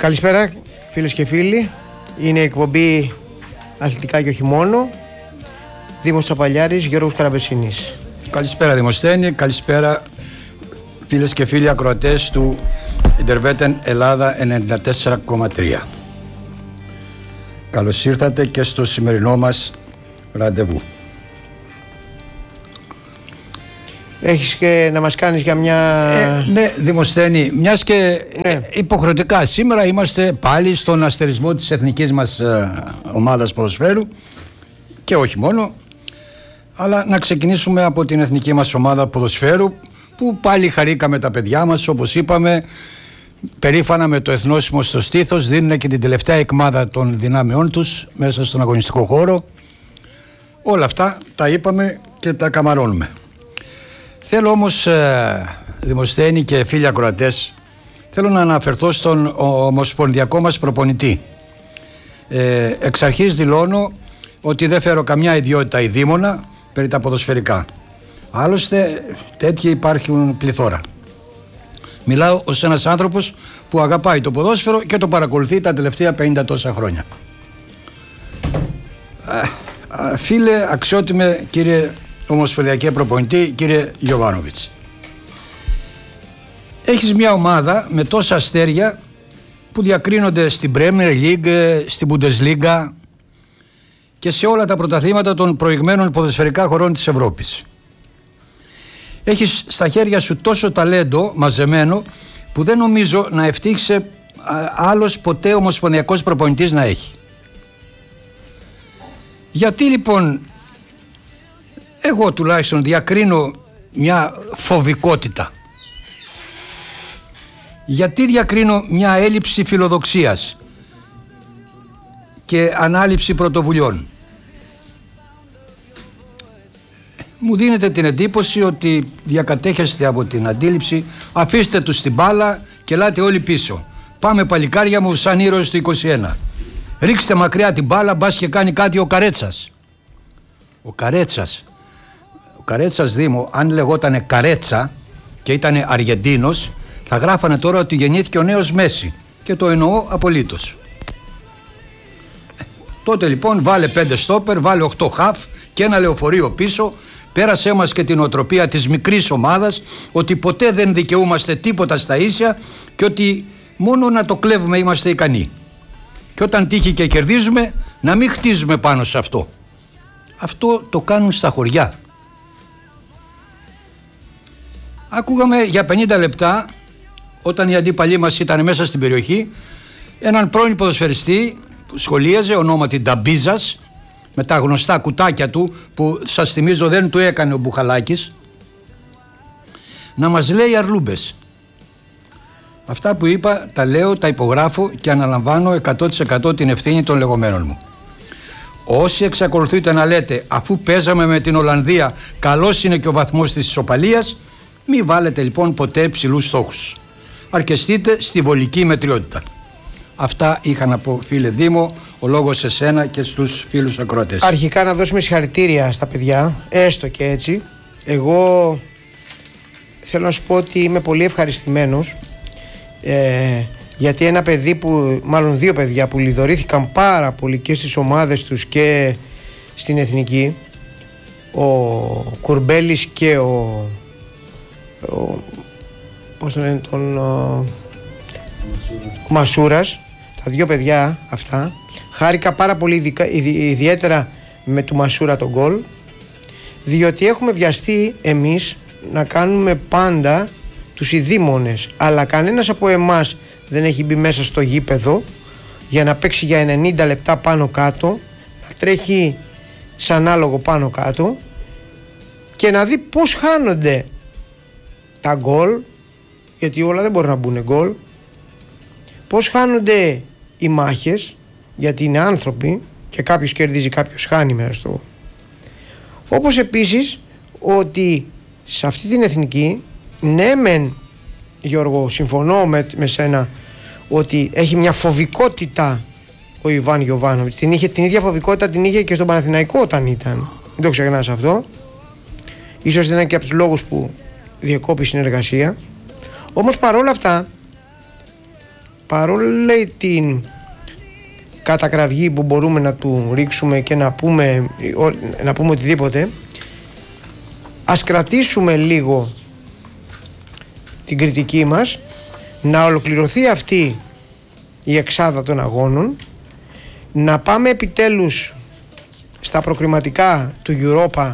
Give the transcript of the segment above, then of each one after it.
Καλησπέρα φίλες και φίλοι. Είναι η εκπομπή Αθλητικά και όχι μόνο. Δήμος Τσαπαλιάρης, Γιώργος Καραμπεσίνης. Καλησπέρα Δημοσθένη, καλησπέρα φίλες και φίλοι ακροατές του Ιντερβέτεν Ελλάδα 94,3. Καλώς ήρθατε και στο σημερινό μας ραντεβού. Έχεις και να μας κάνεις για μια... Ναι Δημοσθένη, μιας και υποχρεωτικά σήμερα είμαστε πάλι στον αστερισμό της εθνικής μας ομάδας ποδοσφαίρου και όχι μόνο, αλλά να ξεκινήσουμε από την εθνική μας ομάδα ποδοσφαίρου που πάλι χαρήκαμε τα παιδιά μας, όπως είπαμε, περήφανα με το εθνόσημο στο στήθος, δίνουν και την τελευταία εκμάδα των δυνάμεών τους μέσα στον αγωνιστικό χώρο. Όλα αυτά τα είπαμε και τα καμαρώνουμε. Θέλω όμως, Δημοσθένη και φίλοι ακροατές, θέλω να αναφερθώ στον ομοσπονδιακό μας προπονητή. Εξ αρχής δηλώνω ότι δεν φέρω καμιά ιδιότητα ή δίμονα περί τα ποδοσφαιρικά. Άλλωστε τέτοιοι υπάρχουν πληθώρα. Μιλάω ως ένας άνθρωπος που αγαπάει το ποδόσφαιρο και το παρακολουθεί τα τελευταία 50 τόσα χρόνια. Φίλε αξιότιμε κύριε ομοσπονδιακέ προπονητή, κύριε Γιοβάνοβιτς, έχεις μια ομάδα με τόσα αστέρια που διακρίνονται στην Premier League, στην Bundesliga και σε όλα τα πρωταθλήματα των προηγμένων ποδοσφαιρικά χωρών της Ευρώπης. Έχεις στα χέρια σου τόσο ταλέντο μαζεμένο που δεν νομίζω να ευτύχησε άλλος ποτέ ομοσπονδιακός προπονητής να έχει. Γιατί λοιπόν εγώ τουλάχιστον διακρίνω μια φοβικότητα? Γιατί διακρίνω μια έλλειψη φιλοδοξίας και ανάληψη πρωτοβουλειών? Μου δίνετε την εντύπωση ότι διακατέχεστε από την αντίληψη, αφήστε τους την μπάλα και ελάτε όλοι πίσω. Πάμε παλικάρια μου σαν ήρωες του 21. Ρίξτε μακριά την μπάλα, μπας και κάνει κάτι ο Καρέτσας. Ο Καρέτσας Δήμο, αν λεγότανε Καρέτσα και ήτανε Αργεντίνος, θα γράφανε τώρα ότι γεννήθηκε ο νέος Μέση, και το εννοώ απολύτως. Τότε λοιπόν βάλε 5 στόπερ, βάλε 8 χαφ και ένα λεωφορείο πίσω. Πέρασέ μας και την οτροπία της μικρής ομάδας, ότι ποτέ δεν δικαιούμαστε τίποτα στα ίσια και ότι μόνο να το κλέβουμε είμαστε ικανοί. Και όταν τύχει και κερδίζουμε, να μην χτίζουμε πάνω σε αυτό. Αυτό το κάνουν στα χωριά. Ακούγαμε για 50 λεπτά, όταν οι αντίπαλοι μας ήταν μέσα στην περιοχή, έναν πρώην ποδοσφαιριστή που σχολίαζε, ονόματι Νταμπίζας, με τα γνωστά κουτάκια του που σας θυμίζω δεν του έκανε ο Μπουχαλάκης, να μας λέει αρλούμπες. Αυτά που είπα τα λέω, τα υπογράφω και αναλαμβάνω 100% την ευθύνη των λεγόμενων μου. Όσοι εξακολουθείτε να λέτε αφού παίζαμε με την Ολλανδία καλός είναι και ο βαθμός της ισοπαλίας, μη βάλετε λοιπόν ποτέ ψηλούς στόχους. Αρκεστείτε στη βολική μετριότητα. Αυτά είχα να πω, φίλε Δήμο, ο λόγος σε σένα και στους φίλους ακροατές. Αρχικά να δώσουμε συγχαρητήρια στα παιδιά, έστω και έτσι. Εγώ θέλω να σου πω ότι είμαι πολύ ευχαριστημένος, γιατί ένα παιδί που, μάλλον δύο παιδιά που λιδωρήθηκαν πάρα πολύ και στις ομάδες τους και στην εθνική, ο Κουρμπέλης και ο Μασούρας, τα δύο παιδιά αυτά, χάρηκα πάρα πολύ, ιδιαίτερα με του Μασούρα τον γκολ, διότι έχουμε βιαστεί εμείς να κάνουμε πάντα τους ειδήμονες, αλλά κανένας από εμάς δεν έχει μπει μέσα στο γήπεδο για να παίξει για 90 λεπτά πάνω κάτω, να τρέχει σαν άλογο πάνω κάτω και να δει πως χάνονται τα γκολ, γιατί όλα δεν μπορεί να μπουν γκολ, πως χάνονται οι μάχες, γιατί είναι άνθρωποι και κάποιος κερδίζει, κάποιος χάνει μέσα στο. Όπως επίσης ότι σε αυτή την εθνική, ναι μεν Γιώργο, συμφωνώ με σένα ότι έχει μια φοβικότητα ο Ιβάν Γιοβάνοβιτς. Την ίδια φοβικότητα την είχε και στον Παναθηναϊκό όταν ήταν. Δεν το ξεχνάς αυτό. Ίσως ήταν και από τους λόγους που διεκόπη συνεργασία. Όμως παρόλα αυτά παρόλη την κατακραυγή που μπορούμε να του ρίξουμε και να πούμε οτιδήποτε, ας κρατήσουμε λίγο την κριτική μας, να ολοκληρωθεί αυτή η εξάδα των αγώνων, να πάμε επιτέλους στα προκριματικά του Europa,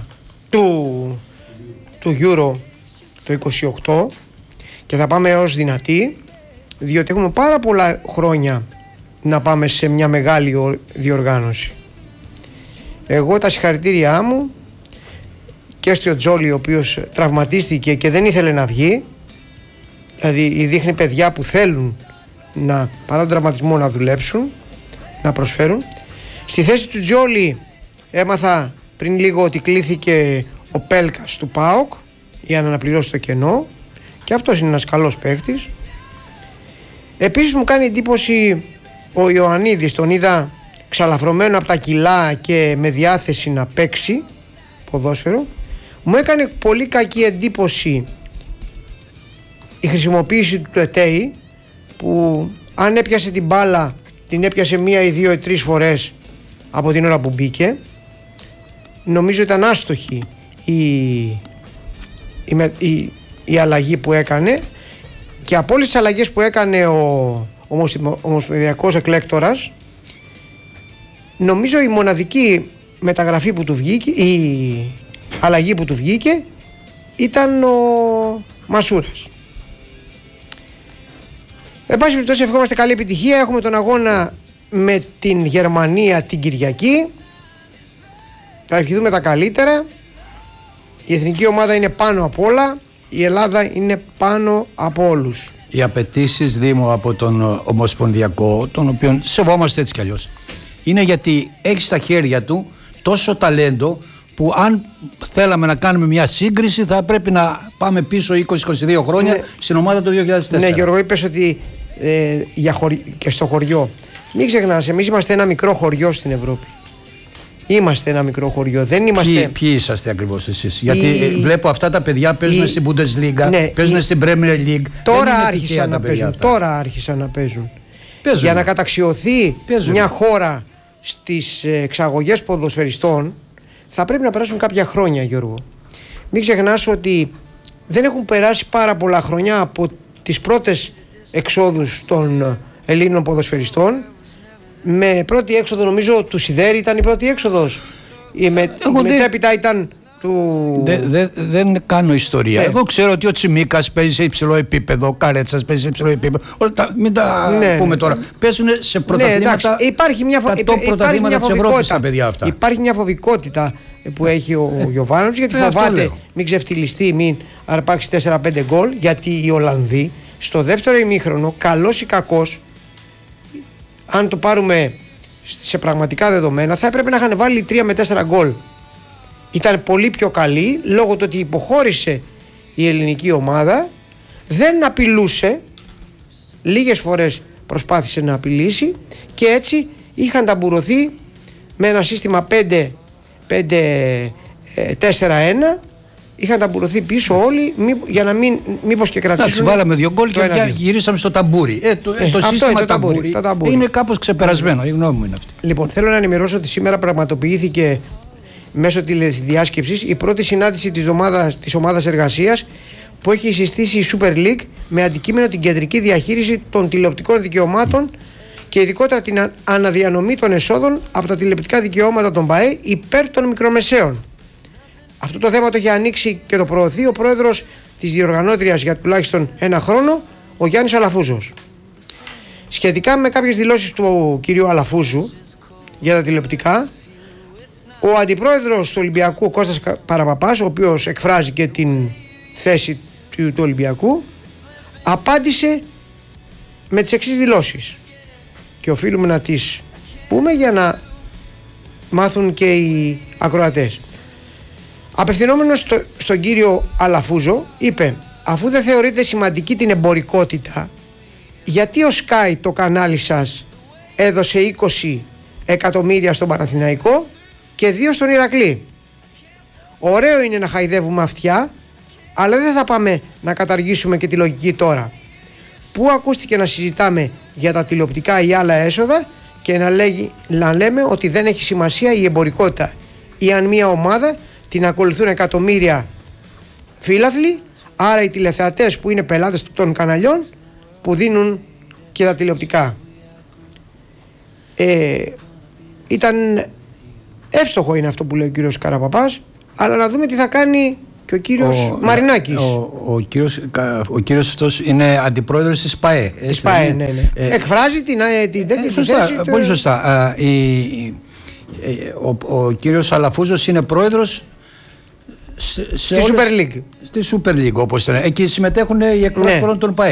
του Euro το 28, και θα πάμε ως δυνατοί, διότι έχουμε πάρα πολλά χρόνια να πάμε σε μια μεγάλη διοργάνωση. Εγώ τα συγχαρητήριά μου και στο Τζόλι, ο οποίος τραυματίστηκε και δεν ήθελε να βγει, δηλαδή δείχνει παιδιά που θέλουν παρά τον τραυματισμό να δουλέψουν, να προσφέρουν. Στη θέση του Τζόλι έμαθα πριν λίγο ότι κλήθηκε ο Πέλκας του ΠΑΟΚ για να αναπληρώσει το κενό, και αυτός είναι ένας καλός παίκτης. Επίσης μου κάνει εντύπωση ο Ιωαννίδης, τον είδα ξαλαφρωμένο από τα κιλά και με διάθεση να παίξει ποδόσφαιρο. Μου έκανε πολύ κακή εντύπωση η χρησιμοποίηση του Τετέι, που αν έπιασε την μπάλα την έπιασε 1 ή 2 ή 3 φορές από την ώρα που μπήκε. Νομίζω ήταν άστοχη η αλλαγή που έκανε, και από όλες τις αλλαγές που έκανε ο ομοσπονδιακός εκλέκτορας, νομίζω η μοναδική μεταγραφή που του βγήκε, η αλλαγή που του βγήκε, ήταν ο Μασούρας. Εν πάση περιπτώσει, ευχόμαστε καλή επιτυχία. Έχουμε τον αγώνα με την Γερμανία την Κυριακή. Θα ευχηθούμε τα καλύτερα. Η εθνική ομάδα είναι πάνω απ' όλα. Η Ελλάδα είναι πάνω από όλους. Οι απαιτήσεις, Δήμο, από τον Ομοσπονδιακό, τον οποίο σεβόμαστε έτσι κι αλλιώς, είναι γιατί έχει στα χέρια του τόσο ταλέντο, που αν θέλαμε να κάνουμε μια σύγκριση θα πρέπει να πάμε πίσω 20-22 χρόνια, ναι, στην ομάδα του 2004. Ναι, Γιώργο, είπες ότι και στο χωριό. Μην ξεχνάς, εμείς είμαστε ένα μικρό χωριό στην Ευρώπη. Είμαστε ένα μικρό χωριό, δεν είμαστε. Ποιοι είσαστε ακριβώς εσείς? Γιατί βλέπω αυτά τα παιδιά παίζουν στην Bundesliga, ναι, παίζουν στην Premier League. Τώρα άρχισαν να παίζουν. Τώρα άρχισαν να παίζουν. Για να καταξιωθεί μια χώρα στις εξαγωγές ποδοσφαιριστών, θα πρέπει να περάσουν κάποια χρόνια, Γιώργο. Μην ξεχνάς ότι δεν έχουν περάσει πάρα πολλά χρόνια από τις πρώτες εξόδους των Ελλήνων ποδοσφαιριστών. Με πρώτη έξοδο, νομίζω, του Σιδέρη ήταν η πρώτη έξοδος. Μετέπειτα ήταν του. Δεν κάνω ιστορία. Εγώ ξέρω ότι ο Τσιμίκας παίζει σε υψηλό επίπεδο, ο Καρέτσας παίζει σε υψηλό επίπεδο. Μην τα πούμε τώρα. Παίζουν σε πρωταθλήματα. Υπάρχει μια φοβικότητα. Υπάρχει μια φοβικότητα που έχει ο Γιωβάνοβιτς, γιατί φοβάται μην ξεφτυλιστεί, μην αρπάξει 4-5 γκολ. Γιατί οι Ολλανδοί στο δεύτερο ημίχρονο, καλός ή κακός, αν το πάρουμε σε πραγματικά δεδομένα, θα έπρεπε να είχαν βάλει 3 με 4 γκολ. Ήταν πολύ πιο καλή, λόγω του ότι υποχώρησε η ελληνική ομάδα, δεν απειλούσε, λίγες φορές προσπάθησε να απειλήσει, και έτσι είχαν ταμπουρωθεί με ένα σύστημα 5-4-1. Είχαν ταμπουρωθεί πίσω όλοι, για να μήπως και κρατήσουν. Εντάξει, βάλαμε 2 γκολ και γυρίσαμε στο ταμπούρι. Το σύστημα ταμπούρι είναι κάπως ξεπερασμένο. Η γνώμη μου είναι αυτή. Λοιπόν, θέλω να ενημερώσω ότι σήμερα πραγματοποιήθηκε μέσω τηλεδιάσκεψης η πρώτη συνάντηση της ομάδας εργασίας που έχει συστήσει η Super League, με αντικείμενο την κεντρική διαχείριση των τηλεοπτικών δικαιωμάτων και ειδικότερα την αναδιανομή των εσόδων από τα τηλεοπτικά δικαιώματα των ΠΑΕ υπέρ των μικρομεσαίων. Αυτό το θέμα το έχει ανοίξει και το προωθεί ο πρόεδρος της διοργανώτριας για τουλάχιστον 1 χρόνο, ο Γιάννης Αλαφούζος. Σχετικά με κάποιες δηλώσεις του κυρίου Αλαφούζου για τα τηλεοπτικά, ο αντιπρόεδρος του Ολυμπιακού, ο Κώστας Παραπαπάς, ο οποίος εκφράζει και την θέση του Ολυμπιακού, απάντησε με τις εξής δηλώσεις, και οφείλουμε να τις πούμε για να μάθουν και οι ακροατές. Απευθυνόμενος στον κύριο Αλαφούζο, είπε: αφού δεν θεωρείτε σημαντική την εμπορικότητα, γιατί ο Sky, το κανάλι σας, έδωσε 20 εκατομμύρια στον Παναθηναϊκό και 2 στον Ηρακλή? Ωραίο είναι να χαϊδεύουμε αυτιά, αλλά δεν θα πάμε να καταργήσουμε και τη λογική τώρα. Πού ακούστηκε να συζητάμε για τα τηλεοπτικά ή άλλα έσοδα και να λέμε ότι δεν έχει σημασία η εμπορικότητα ή αν μια ομάδα την ακολουθούν εκατομμύρια φίλαθλοι, άρα οι τηλεθεατές που είναι πελάτες των καναλιών που δίνουν και τα τηλεοπτικά. Ήταν εύστοχο είναι αυτό που λέει ο κύριος Καραπαπάς, αλλά να δούμε τι θα κάνει και ο κύριος Μαρινάκης. Ο κύριος αυτός είναι αντιπρόεδρος της ΠΑΕ. Της ΠΑΕ, ναι. Εκφράζει την τέτοια θέση. Πολύ σωστά. Ο κύριος Αλαφούζος είναι πρόεδρος στη Super League. Στη Super League, όπως ήταν. Εκεί συμμετέχουν οι εκπρόσωποι των ΠΑΕ.